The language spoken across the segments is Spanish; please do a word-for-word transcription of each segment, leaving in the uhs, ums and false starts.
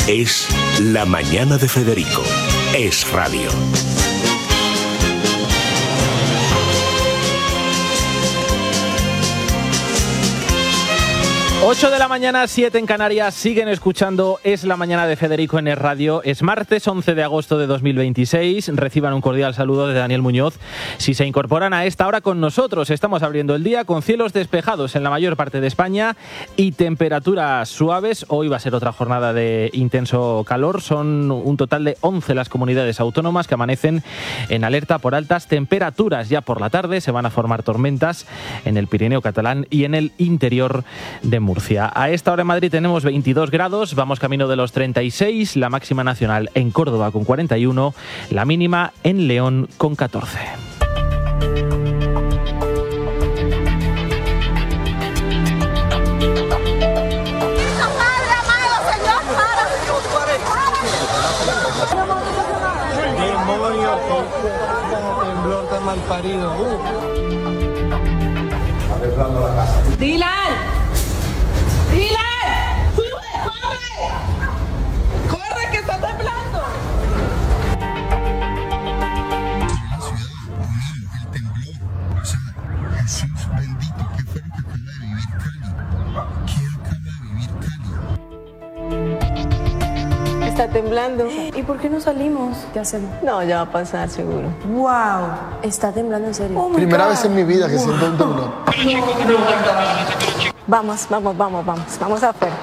Es La Mañana de Federico. Es radio. ocho de la mañana, siete en Canarias, siguen escuchando Es la Mañana de Federico en Es Radio. Es martes once de agosto de dos mil veintiséis. Reciban un cordial saludo de Daniel Muñoz. Si se incorporan a esta hora con nosotros, estamos abriendo el día con cielos despejados en la mayor parte de España y temperaturas suaves. Hoy va a ser otra jornada de intenso calor. Son un total de once las comunidades autónomas que amanecen en alerta por altas temperaturas. Ya por la tarde se van a formar tormentas en el Pirineo catalán y en el interior de Murcia. A esta hora en Madrid tenemos veintidós grados, vamos camino de los treinta y seis, la máxima nacional en Córdoba con cuarenta y uno, la mínima en León con catorce. Demonio, qué temblor tan mal parido. ¡Dylan! ¡Dylan! ¡Corre! ¡Corre que está temblando! La ciudad, el temblor, o sea, Jesús bendito, ¿qué fue lo que acaba de vivir Cali? ¿Qué acaba de vivir Cali? Está temblando. ¿Y por qué no salimos? ¿Qué hacemos? No, ya va a pasar seguro. ¡Wow! Está temblando en serio. Oh Primera God. vez en mi vida que wow. siento un temblor. Vamos, vamos, vamos, vamos. Vamos afuera.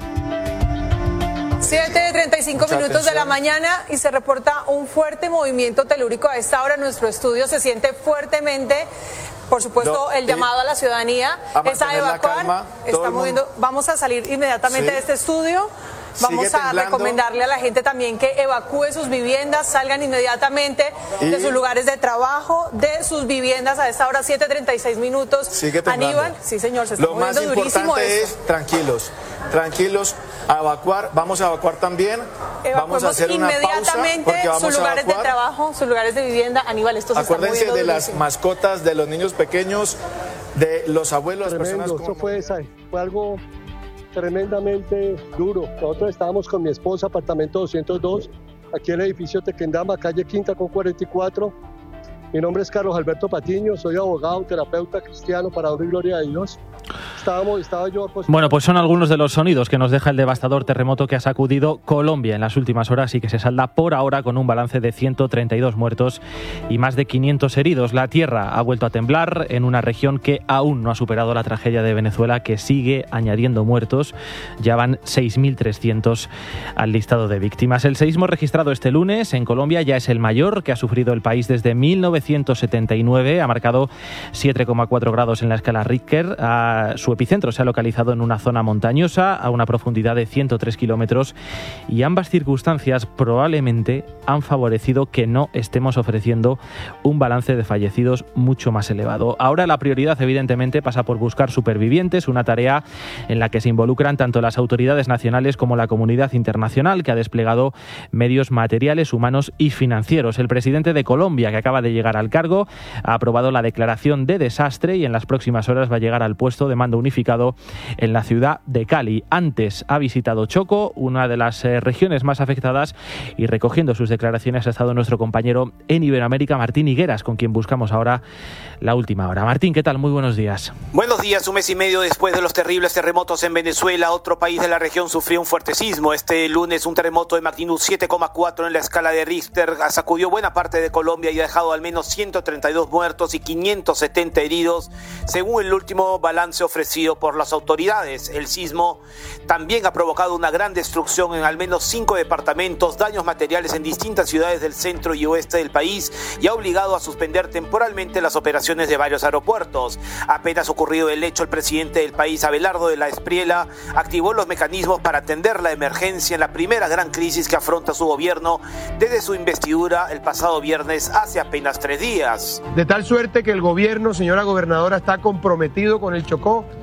siete treinta y cinco minutos de la mañana y se reporta un fuerte movimiento telúrico. A esta hora nuestro estudio se siente fuertemente. Por supuesto, no, el llamado a la ciudadanía a es a evacuar. Calma, está moviendo. Vamos a salir inmediatamente sí. de este estudio. Vamos a recomendarle a la gente también que evacúe sus viviendas, salgan inmediatamente y de sus lugares de trabajo, de sus viviendas a esta hora, siete treinta y seis minutos. Sigue temblando. Aníbal, sí señor, se está Lo moviendo más durísimo importante esto. es tranquilos, tranquilos, a evacuar, vamos a evacuar también. Vamos a hacer una pausa porque vamos sus lugares a evacuar. de trabajo, sus lugares de vivienda. Aníbal, esto se Acuérdense está moviendo de durísimo. las mascotas, de los niños pequeños, de los abuelos, las Tremendo, personas. Esto fue, fue algo tremendamente duro. Nosotros estábamos con mi esposa, apartamento doscientos dos, aquí en el edificio Tequendama, calle Quinta con cuarenta y cuatro. Mi nombre es Carlos Alberto Patiño, soy abogado, terapeuta cristiano, para dar gloria a Dios. Estábamos, estaba yo pues... Bueno, pues son algunos de los sonidos que nos deja el devastador terremoto que ha sacudido Colombia en las últimas horas y que se salda por ahora con un balance de ciento treinta y dos muertos y más de quinientos heridos. La tierra ha vuelto a temblar en una región que aún no ha superado la tragedia de Venezuela, que sigue añadiendo muertos. Ya van seis mil trescientos al listado de víctimas. El seísmo registrado este lunes en Colombia ya es el mayor que ha sufrido el país desde mil novecientos setenta y nueve. Ha marcado siete coma cuatro grados en la escala Richter. Ha Su epicentro se ha localizado en una zona montañosa a una profundidad de ciento tres kilómetros y ambas circunstancias probablemente han favorecido que no estemos ofreciendo un balance de fallecidos mucho más elevado. Ahora la prioridad evidentemente pasa por buscar supervivientes, una tarea en la que se involucran tanto las autoridades nacionales como la comunidad internacional, que ha desplegado medios materiales, humanos y financieros. El presidente de Colombia, que acaba de llegar al cargo, ha aprobado la declaración de desastre y en las próximas horas va a llegar al puesto de mando unificado en la ciudad de Cali. Antes ha visitado Chocó, una de las eh, regiones más afectadas, y recogiendo sus declaraciones ha estado nuestro compañero en Iberoamérica, Martín Higueras, con quien buscamos ahora la última hora. Martín, ¿qué tal? Muy buenos días. Buenos días. Un mes y medio después de los terribles terremotos en Venezuela, otro país de la región sufrió un fuerte sismo. Este lunes un terremoto de magnitud siete coma cuatro en la escala de Richter sacudió buena parte de Colombia y ha dejado al menos ciento treinta y dos muertos y quinientos setenta heridos, según el último balance ofrecido por las autoridades. El sismo también ha provocado una gran destrucción en al menos cinco departamentos, daños materiales en distintas ciudades del centro y oeste del país y ha obligado a suspender temporalmente las operaciones de varios aeropuertos. Apenas ocurrido el hecho, el presidente del país, Abelardo de la Espriella, activó los mecanismos para atender la emergencia en la primera gran crisis que afronta su gobierno desde su investidura el pasado viernes hace apenas tres días. De tal suerte que el gobierno, señora gobernadora, está comprometido con el Chocó.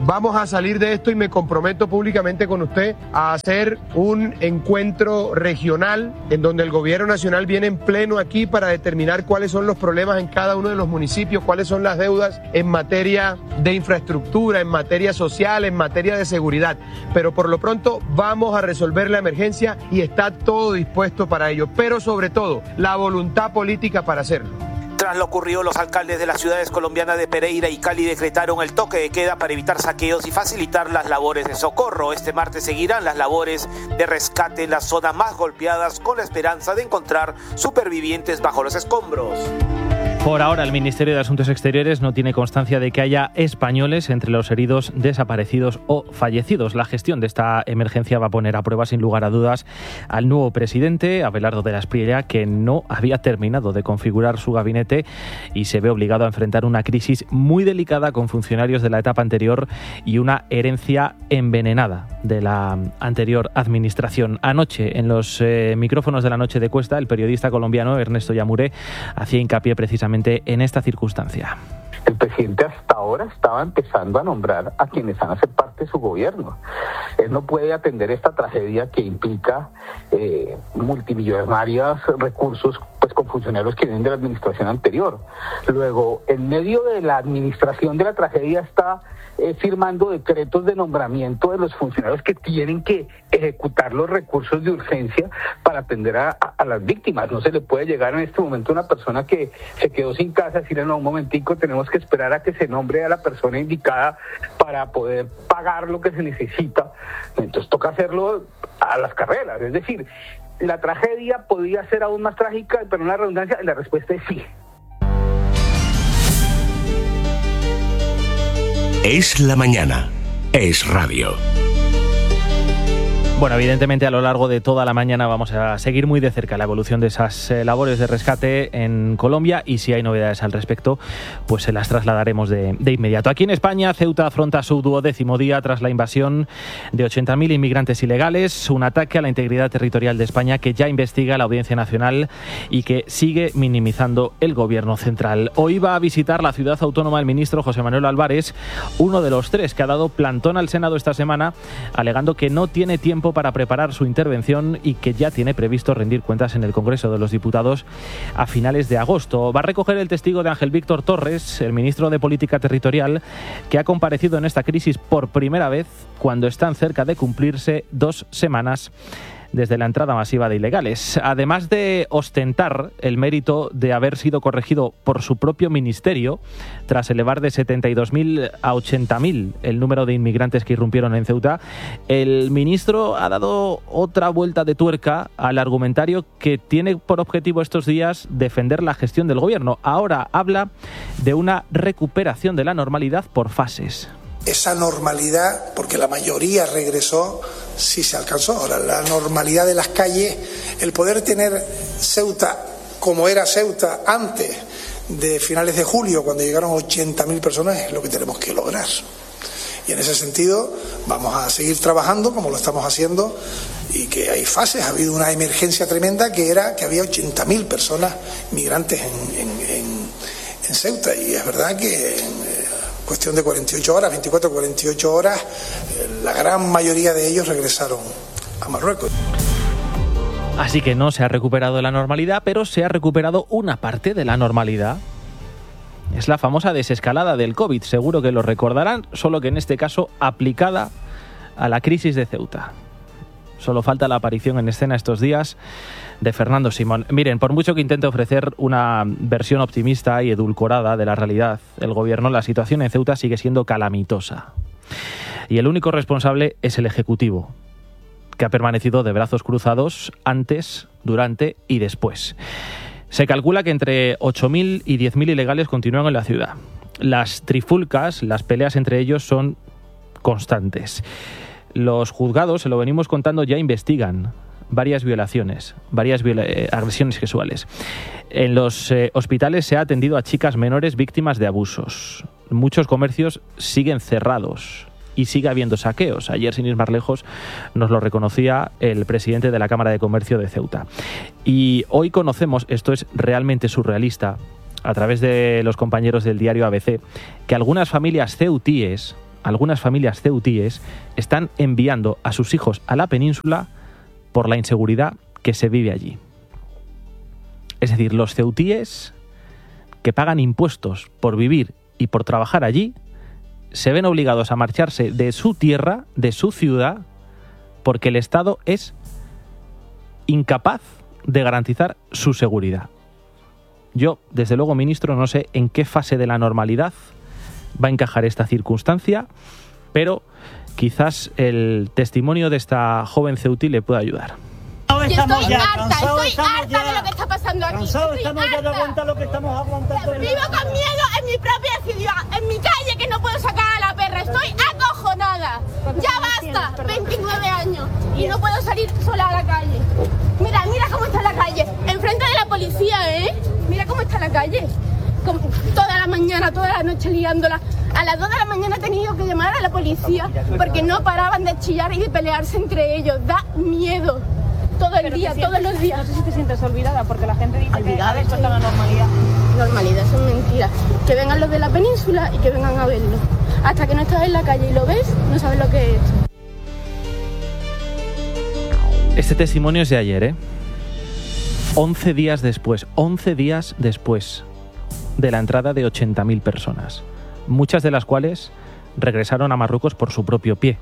vamos a salir de esto y me comprometo públicamente con usted a hacer un encuentro regional en donde el gobierno nacional viene en pleno aquí para determinar cuáles son los problemas en cada uno de los municipios, cuáles son las deudas en materia de infraestructura, en materia social, en materia de seguridad. Pero por lo pronto vamos a resolver la emergencia y está todo dispuesto para ello, pero sobre todo la voluntad política para hacerlo. Tras lo ocurrido, los alcaldes de las ciudades colombianas de Pereira y Cali decretaron el toque de queda para evitar saqueos y facilitar las labores de socorro. Este martes seguirán las labores de rescate en las zonas más golpeadas con la esperanza de encontrar supervivientes bajo los escombros. Por ahora, el Ministerio de Asuntos Exteriores no tiene constancia de que haya españoles entre los heridos, desaparecidos o fallecidos. La gestión de esta emergencia va a poner a prueba, sin lugar a dudas, al nuevo presidente, Abelardo de la Espriella, que no había terminado de configurar su gabinete y se ve obligado a enfrentar una crisis muy delicada con funcionarios de la etapa anterior y una herencia envenenada de la anterior administración. Anoche, en los eh, micrófonos de La Noche de Cuesta, el periodista colombiano Ernesto Yamuré hacía hincapié precisamente en esta circunstancia. El presidente hasta ahora estaba empezando a nombrar a quienes van a ser parte de su gobierno. Él no puede atender esta tragedia que implica eh, multimillonarios recursos pues con funcionarios que vienen de la administración anterior. Luego, en medio de la administración de la tragedia está eh, firmando decretos de nombramiento de los funcionarios que tienen que ejecutar los recursos de urgencia para atender a, a, a las víctimas. No se le puede llegar en este momento a una persona que se quedó sin casa y decirle, no, un momentico, tenemos que esperar a que se nombre a la persona indicada para poder pagar lo que se necesita. Entonces toca hacerlo a las carreras. Es decir, la tragedia podía ser aún más trágica, pero una redundancia, la respuesta es sí. Es la mañana. Es radio. Bueno, evidentemente a lo largo de toda la mañana vamos a seguir muy de cerca la evolución de esas eh, labores de rescate en Colombia y si hay novedades al respecto, pues se las trasladaremos de, de inmediato. Aquí en España, Ceuta afronta su duodécimo día tras la invasión de ochenta mil inmigrantes ilegales, un ataque a la integridad territorial de España que ya investiga la Audiencia Nacional y que sigue minimizando el Gobierno central. Hoy va a visitar la ciudad autónoma el ministro José Manuel Álvarez, uno de los tres que ha dado plantón al Senado esta semana, alegando que no tiene tiempo para preparar su intervención y que ya tiene previsto rendir cuentas en el Congreso de los Diputados a finales de agosto. Va a recoger el testigo de Ángel Víctor Torres, el ministro de Política Territorial, que ha comparecido en esta crisis por primera vez cuando están cerca de cumplirse dos semanas desde la entrada masiva de ilegales. Además de ostentar el mérito de haber sido corregido por su propio ministerio, tras elevar de setenta y dos mil a ochenta mil el número de inmigrantes que irrumpieron en Ceuta, el ministro ha dado otra vuelta de tuerca al argumentario que tiene por objetivo estos días defender la gestión del gobierno. Ahora habla de una recuperación de la normalidad por fases. Esa normalidad, porque la mayoría regresó, sí se alcanzó. Ahora, la normalidad de las calles, el poder tener Ceuta como era Ceuta antes de finales de julio, cuando llegaron ochenta mil personas, es lo que tenemos que lograr. Y en ese sentido vamos a seguir trabajando como lo estamos haciendo, y que hay fases. Ha habido una emergencia tremenda que era que había ochenta mil personas migrantes en, en, en, en Ceuta, y es verdad que en cuestión de cuarenta y ocho horas, veinticuatro a cuarenta y ocho horas, la gran mayoría de ellos regresaron a Marruecos. Así que no se ha recuperado la normalidad, pero se ha recuperado una parte de la normalidad. Es la famosa desescalada del COVID, seguro que lo recordarán, solo que en este caso aplicada a la crisis de Ceuta. Solo falta la aparición en escena estos días de Fernando Simón. Miren, por mucho que intente ofrecer una versión optimista y edulcorada de la realidad, el gobierno, la situación en Ceuta sigue siendo calamitosa. Y el único responsable es el Ejecutivo, que ha permanecido de brazos cruzados antes, durante y después. Se calcula que entre ocho mil y diez mil ilegales continúan en la ciudad. Las trifulcas, las peleas entre ellos son constantes. Los juzgados, se lo venimos contando, ya investigan varias violaciones, varias viola- eh, agresiones sexuales. En los eh, hospitales se ha atendido a chicas menores víctimas de abusos. Muchos comercios siguen cerrados y sigue habiendo saqueos. Ayer, sin ir más lejos, nos lo reconocía el presidente de la Cámara de Comercio de Ceuta. Y hoy conocemos, esto es realmente surrealista, a través de los compañeros del diario A B C, que algunas familias ceutíes algunas familias ceutíes están enviando a sus hijos a la península por la inseguridad que se vive allí. Es decir, los ceutíes que pagan impuestos por vivir y por trabajar allí se ven obligados a marcharse de su tierra, de su ciudad, porque el Estado es incapaz de garantizar su seguridad. Yo, desde luego, ministro, no sé en qué fase de la normalidad va a encajar esta circunstancia, pero quizás el testimonio de esta joven ceutí le pueda ayudar. Estoy ya, harta, estoy harta ya. de lo que está pasando aquí. Cansado, estamos ya de aguantar lo que estamos aguantando. Vivo con miedo en mi propia ciudad, en mi calle, que no puedo sacar a la perra. Estoy acojonada. Ya basta, veintinueve años y no puedo salir sola a la calle. Mira, mira cómo está la calle, enfrente de la policía, ¿eh? Mira cómo está la calle. Como toda la mañana, toda la noche liándola. A las dos de la mañana he tenido que llamar a la policía porque no paraban de chillar y de pelearse entre ellos. Da miedo. Todo el día, todos los días. No sé si te sientes olvidada, porque la gente dice olvidada, que esto está la normalidad. Normalidad, son mentiras. Que vengan los de la península y que vengan a verlo. Hasta que no estás en la calle y lo ves, no sabes lo que es esto. Este testimonio es de ayer, ¿eh? once días después, once días después de la entrada de ochenta mil personas, muchas de las cuales regresaron a Marruecos por su propio pie.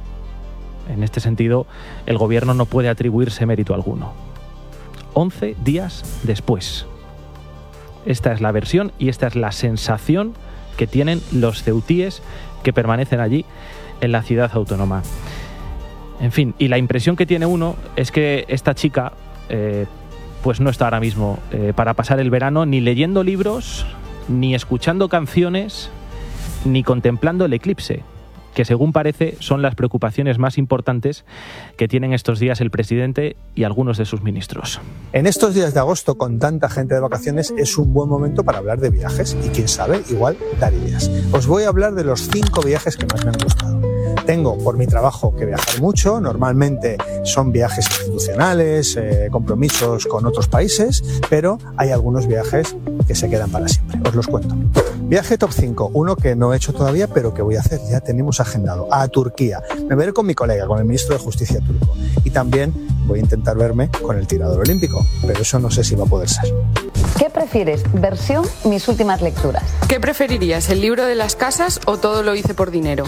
En este sentido, el gobierno no puede atribuirse mérito alguno. once días después. Esta es la versión y esta es la sensación que tienen los ceutíes que permanecen allí en la ciudad autónoma. En fin, y la impresión que tiene uno es que esta chica eh, pues no está ahora mismo eh, para pasar el verano ni leyendo libros, ni escuchando canciones, ni contemplando el eclipse, que según parece son las preocupaciones más importantes que tienen estos días el presidente y algunos de sus ministros. En estos días de agosto, con tanta gente de vacaciones, es un buen momento para hablar de viajes y, quién sabe, igual dar ideas. Os voy a hablar de los cinco viajes que más me han gustado. Tengo por mi trabajo que viajar mucho, normalmente son viajes institucionales, eh, compromisos con otros países, pero hay algunos viajes que se quedan para siempre. Os los cuento. Viaje top cinco, uno que no he hecho todavía, pero que voy a hacer, ya tenemos agendado, a Turquía. Me veré con mi colega, con el ministro de Justicia turco. Y también voy a intentar verme con el tirador olímpico, pero eso no sé si va a poder ser. ¿Qué prefieres? Versión Mis últimas lecturas. ¿Qué preferirías, el libro de las casas o Todo lo hice por dinero?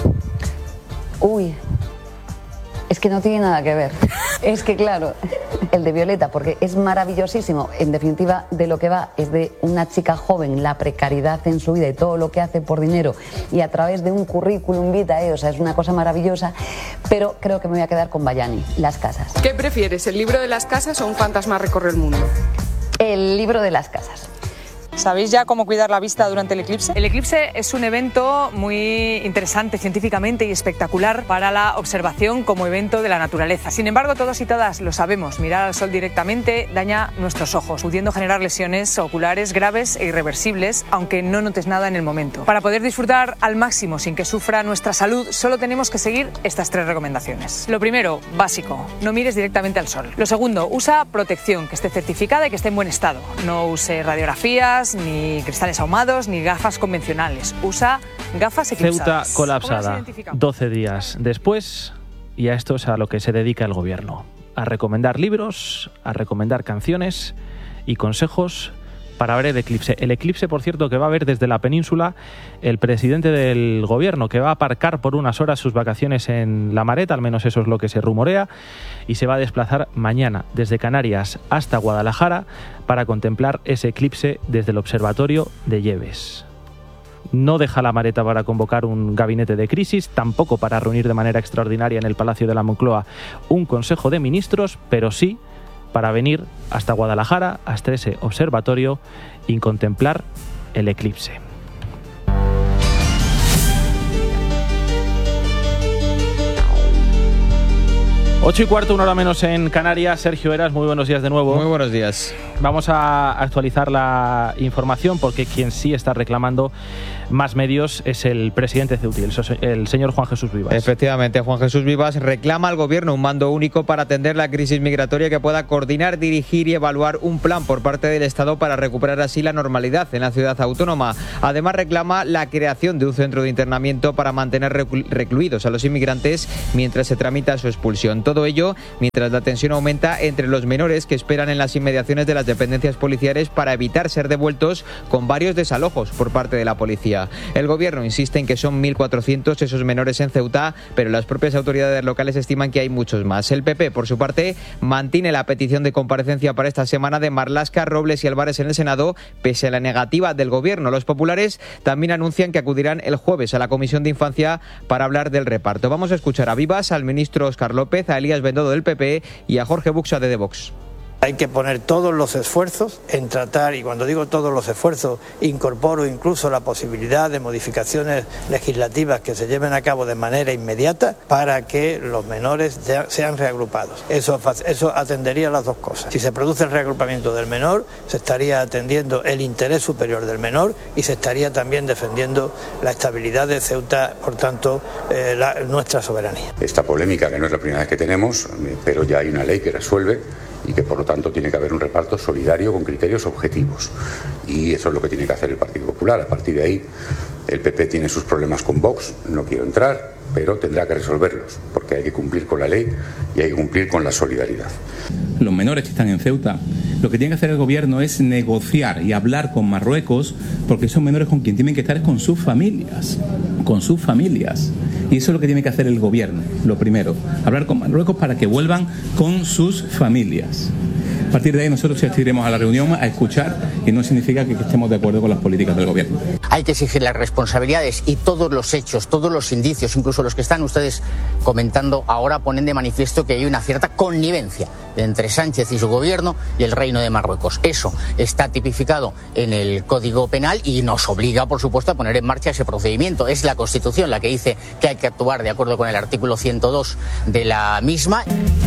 Uy, es que no tiene nada que ver. Es que claro, el de Violeta, porque es maravillosísimo. En definitiva, de lo que va es de una chica joven, la precariedad en su vida y todo lo que hace por dinero y a través de un currículum vitae, o sea, es una cosa maravillosa. Pero creo que me voy a quedar con Bayani, Las casas. ¿Qué prefieres, el libro de las casas o Un fantasma recorre el mundo? El libro de las casas. ¿Sabéis ya cómo cuidar la vista durante el eclipse? El eclipse es un evento muy interesante científicamente y espectacular para la observación como evento de la naturaleza. Sin embargo, todos y todas lo sabemos, mirar al sol directamente daña nuestros ojos, pudiendo generar lesiones oculares graves e irreversibles, aunque no notes nada en el momento. Para poder disfrutar al máximo sin que sufra nuestra salud, solo tenemos que seguir estas tres recomendaciones. Lo primero, básico, no mires directamente al sol. Lo segundo, usa protección que esté certificada y que esté en buen estado. No use radiografías, ni cristales ahumados, ni gafas convencionales. Usa gafas eclipsadas. Ceuta colapsada. doce días después, y a esto es a lo que se dedica el gobierno. A recomendar libros, a recomendar canciones y consejos para ver el eclipse. El eclipse, por cierto, que va a ver desde la península el presidente del gobierno, que va a aparcar por unas horas sus vacaciones en La Mareta, al menos eso es lo que se rumorea, y se va a desplazar mañana desde Canarias hasta Guadalajara para contemplar ese eclipse desde el observatorio de Lleves. No deja La Mareta para convocar un gabinete de crisis, tampoco para reunir de manera extraordinaria en el Palacio de la Moncloa un consejo de ministros, pero sí para venir hasta Guadalajara, hasta ese observatorio y contemplar el eclipse. ocho y cuarto, una hora menos en Canarias. Sergio Heras, muy buenos días de nuevo. Muy buenos días. Vamos a actualizar la información porque quien sí está reclamando más medios es el presidente Ceuti, el señor Juan Jesús Vivas. Efectivamente, Juan Jesús Vivas reclama al gobierno un mando único para atender la crisis migratoria que pueda coordinar, dirigir y evaluar un plan por parte del Estado para recuperar así la normalidad en la ciudad autónoma. Además, reclama la creación de un centro de internamiento para mantener recluidos a los inmigrantes mientras se tramita su expulsión. Todo ello mientras la tensión aumenta entre los menores que esperan en las inmediaciones de las dependencias policiales para evitar ser devueltos, con varios desalojos por parte de la policía. El gobierno insiste en que son mil cuatrocientos esos menores en Ceuta, pero las propias autoridades locales estiman que hay muchos más. El P P, por su parte, mantiene la petición de comparecencia para esta semana de Marlaska, Robles y Álvarez en el Senado, pese a la negativa del gobierno. Los populares también anuncian que acudirán el jueves a la Comisión de Infancia para hablar del reparto. Vamos a escuchar a Vivas, al ministro Óscar López, a Elías Bendodo del P P y a Jorge Buxa de Vox. Hay que poner todos los esfuerzos en tratar, y cuando digo todos los esfuerzos, incorporo incluso la posibilidad de modificaciones legislativas que se lleven a cabo de manera inmediata para que los menores sean reagrupados. Eso, eso atendería las dos cosas. Si se produce el reagrupamiento del menor, se estaría atendiendo el interés superior del menor y se estaría también defendiendo la estabilidad de Ceuta, por tanto, eh, la, nuestra soberanía. Esta polémica, que no es la primera vez que tenemos, pero ya hay una ley que resuelve y que por lo tanto tiene que haber un reparto solidario con criterios objetivos, y eso es lo que tiene que hacer el Partido Popular. A partir de ahí el P P tiene sus problemas con Vox, no quiero entrar, pero tendrá que resolverlos porque hay que cumplir con la ley y hay que cumplir con la solidaridad. Los menores que están en Ceuta, lo que tiene que hacer el gobierno es negociar y hablar con Marruecos, porque esos menores con quien tienen que estar es con sus familias, con sus familias. Y eso es lo que tiene que hacer el gobierno, lo primero, hablar con Marruecos para que vuelvan con sus familias. A partir de ahí nosotros asistiremos a la reunión a escuchar, y no significa que estemos de acuerdo con las políticas del gobierno. Hay que exigir las responsabilidades y todos los hechos, todos los indicios, incluso los que están ustedes comentando ahora, ponen de manifiesto que hay una cierta connivencia entre Sánchez y su gobierno y el Reino de Marruecos. Eso está tipificado en el Código Penal y nos obliga, por supuesto, a poner en marcha ese procedimiento. Es la Constitución la que dice que hay que actuar de acuerdo con el artículo ciento dos de la misma.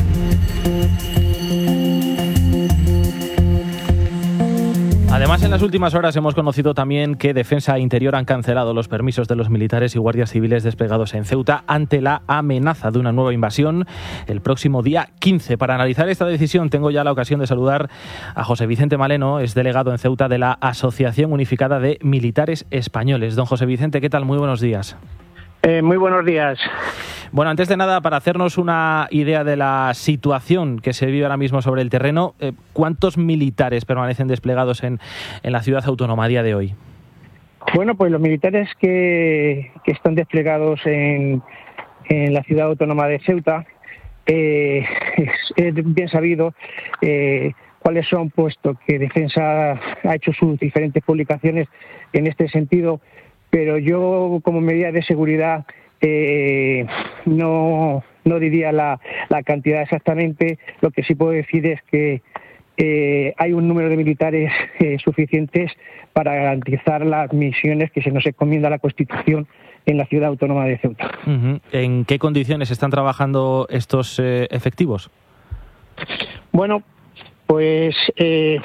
Además, en las últimas horas hemos conocido también que Defensa e Interior han cancelado los permisos de los militares y guardias civiles desplegados en Ceuta ante la amenaza de una nueva invasión el próximo día quince. Para analizar esta decisión tengo ya la ocasión de saludar a José Vicente Maleno, es delegado en Ceuta de la Asociación Unificada de Militares Españoles. Don José Vicente, ¿qué tal? Muy buenos días. Eh, muy buenos días. Bueno, antes de nada, para hacernos una idea de la situación que se vive ahora mismo sobre el terreno, eh, ¿cuántos militares permanecen desplegados en, en la ciudad autónoma a día de hoy? Bueno, pues los militares que, que están desplegados en, en la ciudad autónoma de Ceuta, eh, es, es bien sabido eh, cuáles son, puesto que Defensa ha hecho sus diferentes publicaciones en este sentido, pero yo, como medida de seguridad, eh, no, no diría la, la cantidad exactamente. Lo que sí puedo decir es que eh, hay un número de militares eh, suficientes para garantizar las misiones que se nos encomienda la Constitución en la ciudad autónoma de Ceuta. Uh-huh. ¿En qué condiciones están trabajando estos eh, efectivos? Bueno, pues... Eh,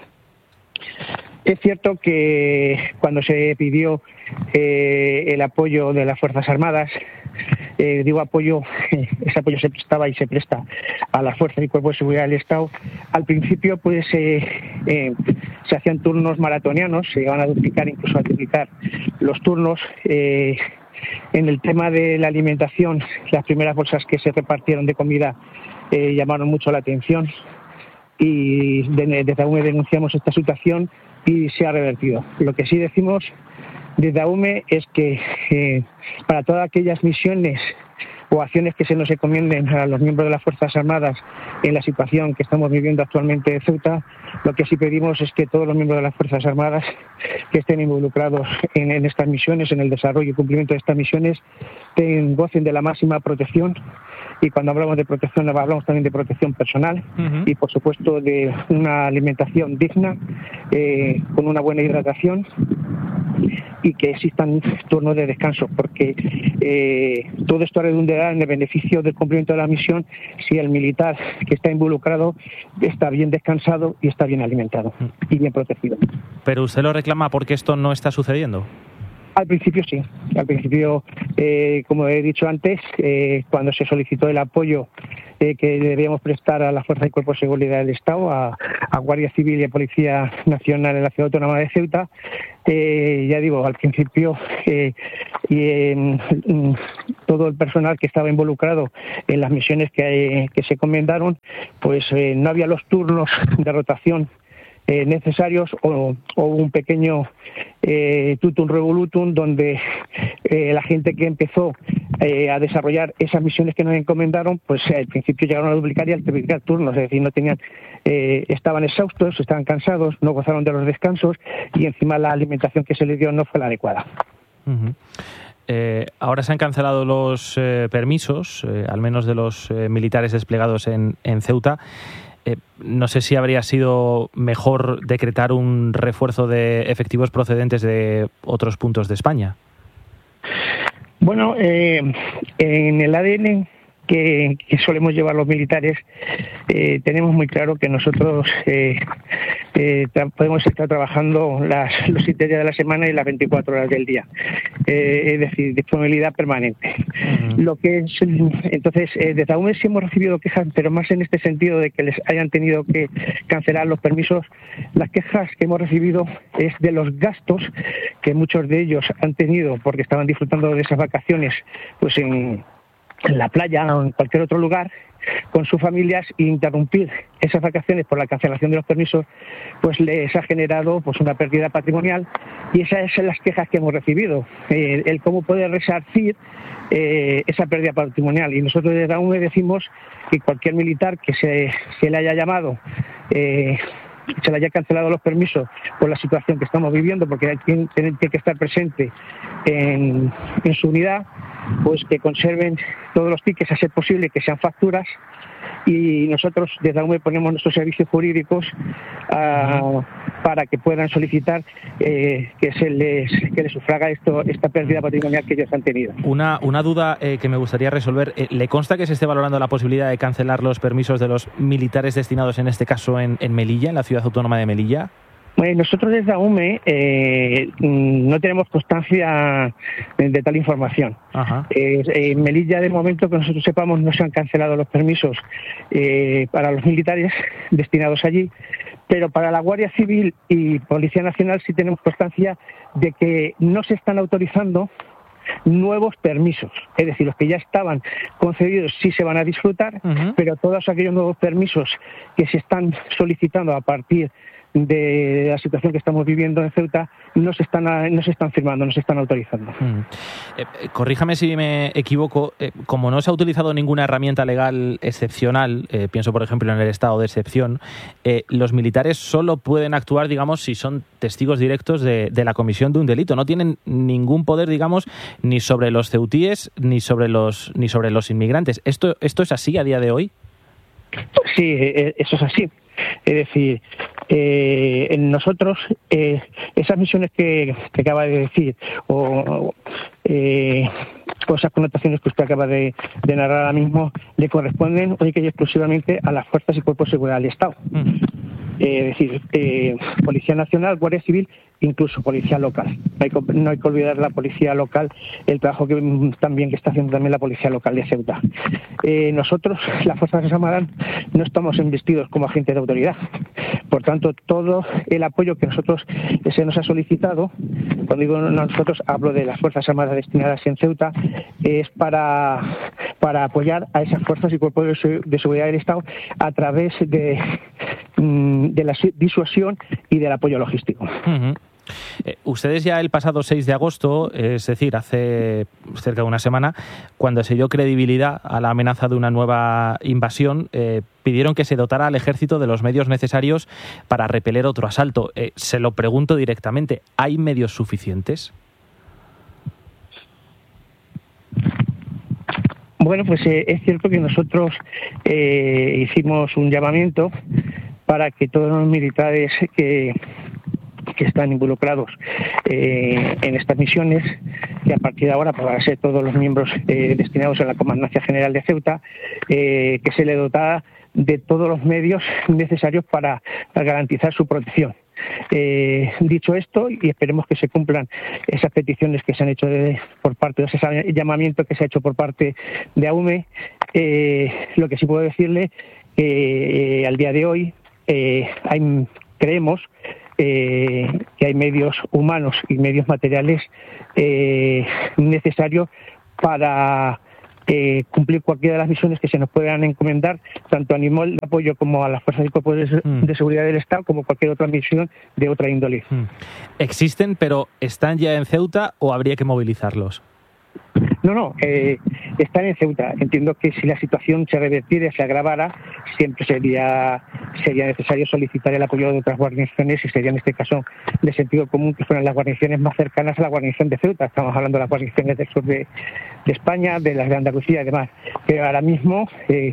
Es cierto que cuando se pidió eh, el apoyo de las Fuerzas Armadas, eh, digo apoyo, ese apoyo se prestaba y se presta a las Fuerzas y Cuerpos de Seguridad del Estado, al principio pues eh, eh, se hacían turnos maratonianos, se iban a duplicar, incluso a triplicar los turnos. Eh, en el tema de la alimentación, las primeras bolsas que se repartieron de comida eh, llamaron mucho la atención, y desde AUME denunciamos esta situación y se ha revertido. Lo que sí decimos desde AUME es que eh, para todas aquellas misiones o acciones que se nos encomienden a los miembros de las Fuerzas Armadas en la situación que estamos viviendo actualmente en Ceuta, lo que sí pedimos es que todos los miembros de las Fuerzas Armadas que estén involucrados en, en estas misiones, en el desarrollo y cumplimiento de estas misiones, ten, gocen de la máxima protección. Y cuando hablamos de protección, hablamos también de protección personal, uh-huh. y, por supuesto, de una alimentación digna, eh, con una buena hidratación, y que existan turnos de descanso, porque eh, todo esto redundará en el beneficio del cumplimiento de la misión si el militar que está involucrado está bien descansado y está bien alimentado y bien protegido. ¿Pero usted lo reclama porque esto no está sucediendo? Al principio sí. Al principio, eh, como he dicho antes, eh, cuando se solicitó el apoyo eh, que debíamos prestar a la Fuerza y Cuerpo de Seguridad del Estado, a, a Guardia Civil y a Policía Nacional en la Ciudad Autónoma de Ceuta, eh, ya digo, al principio eh, y, eh, todo el personal que estaba involucrado en las misiones que, que se encomendaron, pues eh, no había los turnos de rotación Eh, necesarios o, o un pequeño eh, tutum revolutum donde eh, la gente que empezó eh, a desarrollar esas misiones que nos encomendaron, pues al principio llegaron a duplicar y a triplicar turnos, es decir, no tenían, eh, estaban exhaustos, estaban cansados, no gozaron de los descansos y encima la alimentación que se les dio no fue la adecuada. Uh-huh. Eh, ahora se han cancelado los eh, permisos, eh, al menos de los eh, militares desplegados en, en Ceuta. Eh, no sé si habría sido mejor decretar un refuerzo de efectivos procedentes de otros puntos de España. Bueno, eh, en el A D N que, que solemos llevar los militares, eh, tenemos muy claro que nosotros eh, eh, podemos estar trabajando las, los siete días de la semana y las veinticuatro horas del día, eh, es decir, disponibilidad permanente. Uh-huh. Lo que es, entonces, eh, desde aún sí hemos recibido quejas, pero más en este sentido de que les hayan tenido que cancelar los permisos. Las quejas que hemos recibido es de los gastos que muchos de ellos han tenido porque estaban disfrutando de esas vacaciones, pues en en la playa o en cualquier otro lugar con sus familias, e interrumpir esas vacaciones por la cancelación de los permisos pues les ha generado pues una pérdida patrimonial, y esas son las quejas que hemos recibido, eh, el cómo poder resarcir eh, esa pérdida patrimonial. Y nosotros desde A U M E decimos que cualquier militar que se, se le haya llamado eh, se le haya cancelado los permisos por la situación que estamos viviendo, porque tiene, tiene que estar presente en, en su unidad, pues que conserven todos los tickets a ser posible, que sean facturas, y nosotros desde A U M E ponemos nuestros servicios jurídicos uh, para que puedan solicitar eh, que se les que les sufraga esto esta pérdida patrimonial que ellos han tenido. Una, una duda eh, que me gustaría resolver. Eh, ¿Le consta que se esté valorando la posibilidad de cancelar los permisos de los militares destinados, en este caso en, en Melilla, en la ciudad autónoma de Melilla? Bueno, nosotros desde A U M E eh, no tenemos constancia de, de tal información. Ajá. Eh, en Melilla, de momento, que nosotros sepamos, no se han cancelado los permisos eh, para los militares destinados allí, pero para la Guardia Civil y Policía Nacional sí tenemos constancia de que no se están autorizando nuevos permisos, es decir, los que ya estaban concedidos sí se van a disfrutar, uh-huh. pero todos aquellos nuevos permisos que se están solicitando a partir de la situación que estamos viviendo en Ceuta no se están no se están firmando, no se están autorizando. Mm. Eh, corríjame si me equivoco, eh, como no se ha utilizado ninguna herramienta legal excepcional, eh, pienso por ejemplo en el estado de excepción, eh, los militares solo pueden actuar, digamos, si son testigos directos de, de la comisión de un delito. No tienen ningún poder, digamos, ni sobre los ceutíes ni sobre los ni sobre los inmigrantes. ¿Esto, esto es así a día de hoy? Sí, eso es así. Es decir, eh, en nosotros eh, esas misiones que, que acaba de decir o, eh, o esas connotaciones que usted acaba de, de narrar ahora mismo le corresponden única y exclusivamente a las fuerzas y cuerpos de seguridad del Estado. Mm. Eh, es decir, eh, Policía Nacional, Guardia Civil, incluso Policía Local. No hay, que, no hay que olvidar la Policía Local, el trabajo que también que está haciendo también la Policía Local de Ceuta. Eh, nosotros, las Fuerzas Armadas, no estamos investidos como agentes de autoridad. Por tanto, todo el apoyo que nosotros se nos ha solicitado, cuando digo nosotros, hablo de las Fuerzas Armadas destinadas en Ceuta, es para, para apoyar a esas fuerzas y cuerpos de, de seguridad del Estado a través de, de la disuasión y del apoyo logístico. Uh-huh. Eh, ustedes ya el pasado seis de agosto, es decir, hace cerca de una semana, cuando se dio credibilidad a la amenaza de una nueva invasión, eh, pidieron que se dotara al ejército de los medios necesarios para repeler otro asalto. Eh, se lo pregunto directamente, ¿hay medios suficientes? Bueno, pues eh, es cierto que nosotros eh, hicimos un llamamiento para que todos los militares que que están involucrados eh, en estas misiones que a partir de ahora para ser todos los miembros eh, destinados a la Comandancia General de Ceuta, eh, que se le dotara de todos los medios necesarios para, para garantizar su protección. Eh, dicho esto, y esperemos que se cumplan esas peticiones que se han hecho de, por parte de ese llamamiento que se ha hecho por parte de A U M E, eh, lo que sí puedo decirle que eh, al día de hoy eh, hay, creemos eh, que hay medios humanos y medios materiales eh, necesarios para Eh, cumplir cualquiera de las misiones que se nos puedan encomendar, tanto a nivel de apoyo como a las fuerzas y cuerpos de, mm. de seguridad del Estado, como cualquier otra misión de otra índole. Mm. ¿Existen, pero están ya en Ceuta o habría que movilizarlos? No, no, eh, están en Ceuta. Entiendo que si la situación se revertiera, se agravara, siempre sería sería necesario solicitar el apoyo de otras guarniciones, y sería en este caso de sentido común que fueran las guarniciones más cercanas a la guarnición de Ceuta. Estamos hablando de las guarniciones del sur de, de España, de las de Andalucía y demás. Pero ahora mismo eh,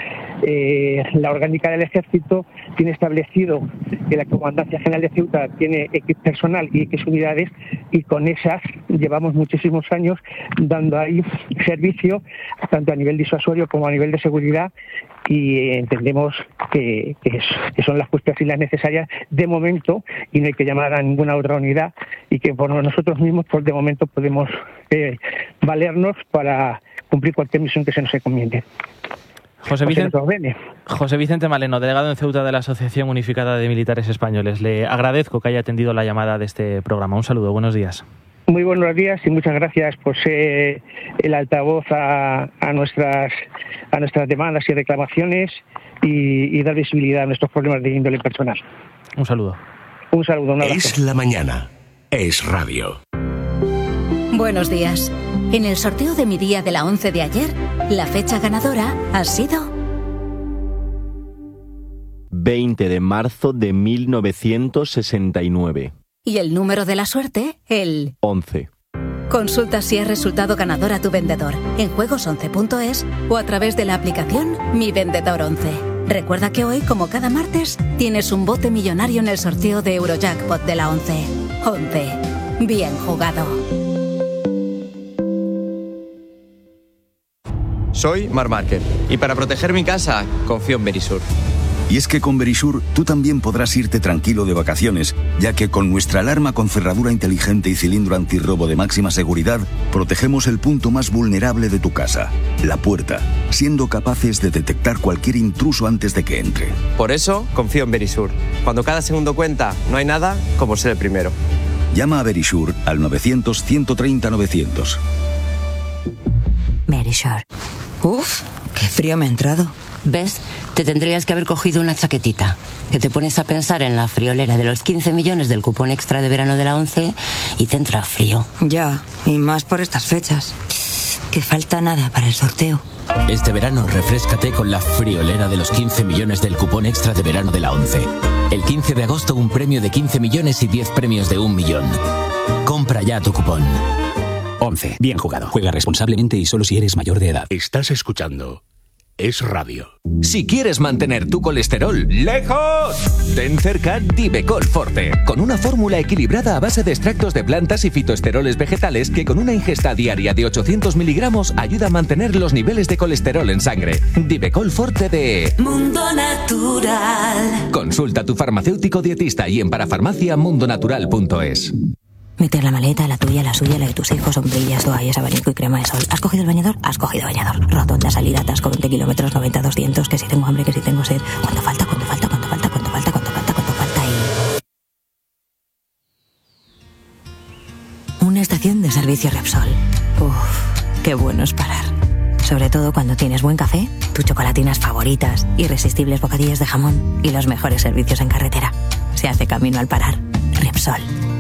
eh, la orgánica del Ejército tiene establecido que la Comandancia General de Ceuta tiene X personal y X unidades, y con esas llevamos muchísimos años dando ahí servicio, tanto a nivel disuasorio como a nivel de seguridad, y entendemos que, que, es, que son las justas y las necesarias de momento, y no hay que llamar a ninguna otra unidad, y que por nosotros mismos por de momento podemos eh, valernos para cumplir cualquier misión que se nos encomiende. José Vicente, José Vicente Maleno, delegado en Ceuta de la Asociación Unificada de Militares Españoles. Le agradezco que haya atendido la llamada de este programa. Un saludo, buenos días. Muy buenos días y muchas gracias por ser el altavoz a, a nuestras a nuestras demandas y reclamaciones, y, y dar visibilidad a nuestros problemas de índole personal. Un saludo. Un saludo, un abrazo. Es la mañana. Es radio. Buenos días. En el sorteo de mi día de la once de ayer, la fecha ganadora ha sido veinte de marzo de mil novecientos sesenta y nueve. Y el número de la suerte, el once. Consulta si has resultado ganador a tu vendedor en juegos once punto es o a través de la aplicación Mi Vendedor once. Recuerda que hoy, como cada martes, tienes un bote millonario en el sorteo de Eurojackpot de la once. once. Bien jugado. Soy Marc Márquez y para proteger mi casa confío en Verisur. Y es que con Verisur tú también podrás irte tranquilo de vacaciones, ya que con nuestra alarma con cerradura inteligente y cilindro antirrobo de máxima seguridad, protegemos el punto más vulnerable de tu casa, la puerta, siendo capaces de detectar cualquier intruso antes de que entre. Por eso confío en Verisur. Cuando cada segundo cuenta, no hay nada como ser el primero. Llama a Verisur al novecientos, ciento treinta, novecientos. Verisur. Uf, qué frío me ha entrado. ¿Ves? Te tendrías que haber cogido una chaquetita. Que te pones a pensar en la friolera de los quince millones del cupón extra de verano de la once y te entra frío. Ya, y más por estas fechas. Que falta nada para el sorteo. Este verano refréscate con la friolera de los quince millones del cupón extra de verano de la once. El quince de agosto un premio de quince millones y diez premios de un millón. Compra ya tu cupón. once. Bien jugado. Juega responsablemente y solo si eres mayor de edad. Estás escuchando Es Radio. Si quieres mantener tu colesterol lejos, ten cerca Divecol Forte, con una fórmula equilibrada a base de extractos de plantas y fitoesteroles vegetales que con una ingesta diaria de ochocientos miligramos ayuda a mantener los niveles de colesterol en sangre. Divecol Forte de Mundo Natural. Consulta a tu farmacéutico dietista y en parafarmacia mundonatural punto es. Meter la maleta, la tuya, la suya, la de tus hijos, sombrillas, toallas, abanico y crema de sol. ¿Has cogido el bañador? Has cogido bañador. Rotonda, salida, atasco, veinte kilómetros, noventa, doscientos, que si tengo hambre, que si tengo sed. ¿Cuánto falta? ¿Cuánto falta? ¿Cuánto falta? ¿Cuánto falta? ¿Cuánto falta? ¿Cuánto falta? Y... Una estación de servicio Repsol. Uff, qué bueno es parar. Sobre todo cuando tienes buen café, tus chocolatinas favoritas, irresistibles bocadillos de jamón y los mejores servicios en carretera. Se hace camino al parar. Repsol.